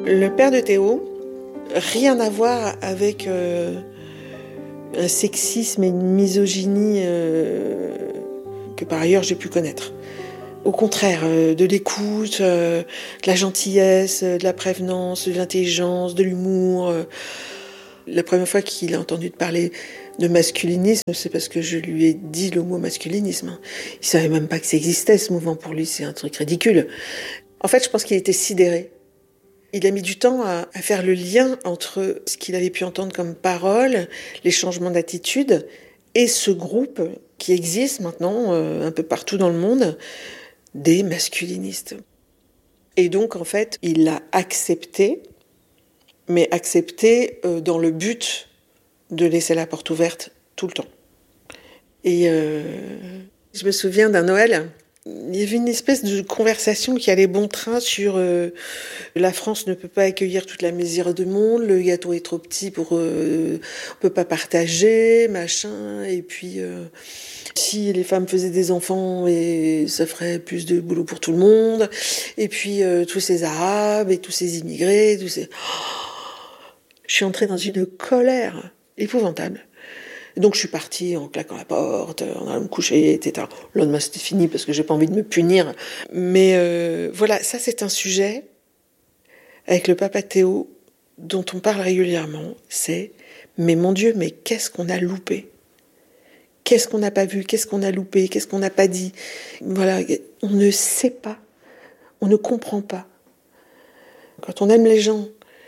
Le père de Théo, rien à voir avec un sexisme et une misogynie que par ailleurs j'ai pu connaître. Au contraire, de l'écoute, de la gentillesse, de la prévenance, de l'intelligence, de l'humour. La première fois qu'il a entendu parler de masculinisme, c'est parce que je lui ai dit le mot masculinisme. Il savait même pas que ça existait, ce mouvement. Pour lui, c'est un truc ridicule. En fait, je pense qu'il était sidéré. Il a mis du temps à faire le lien entre ce qu'il avait pu entendre comme parole, les changements d'attitude, et ce groupe qui existe maintenant un peu partout dans le monde, des masculinistes. Et donc, en fait, il l'a accepté, mais accepté dans le but de laisser la porte ouverte tout le temps. Et je me souviens d'un Noël, il y avait une espèce de conversation qui allait bon train sur la France ne peut pas accueillir toute la misère du monde, le gâteau est trop petit pour on peut pas partager, machin, et puis si les femmes faisaient des enfants et ça ferait plus de boulot pour tout le monde, et puis tous ces Arabes et tous ces immigrés, tous ces... Je suis entrée dans une colère épouvantable. Et donc je suis partie en claquant la porte, en allant me coucher, etc. Le lendemain c'était fini parce que j'ai pas envie de me punir. Mais voilà, ça c'est un sujet avec le papa Théo dont on parle régulièrement. C'est mais mon Dieu, mais qu'est-ce qu'on a loupé? Qu'est-ce qu'on n'a pas vu? Qu'est-ce qu'on a loupé? Qu'est-ce qu'on n'a pas dit? Voilà, on ne sait pas, on ne comprend pas. Quand on aime les gens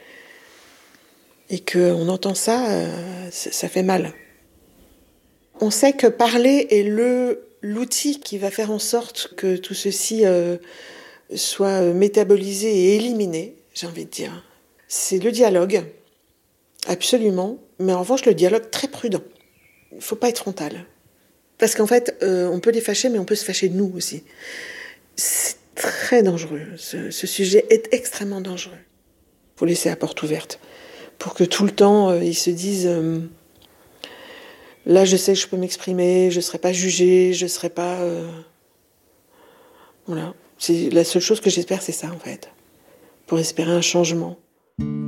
et qu'on entend ça, ça fait mal. On sait que parler est l'outil qui va faire en sorte que tout ceci soit métabolisé et éliminé, j'ai envie de dire. C'est le dialogue, absolument, mais en revanche le dialogue très prudent. Il ne faut pas être frontal. Parce qu'en fait, on peut les fâcher, mais on peut se fâcher de nous aussi. C'est très dangereux, ce sujet est extrêmement dangereux. Il faut laisser la porte ouverte, pour que tout le temps, ils se disent... Là, je sais que je peux m'exprimer, je ne serai pas jugée, je ne serai pas... Voilà. C'est la seule chose que j'espère, c'est ça, en fait. Pour espérer un changement.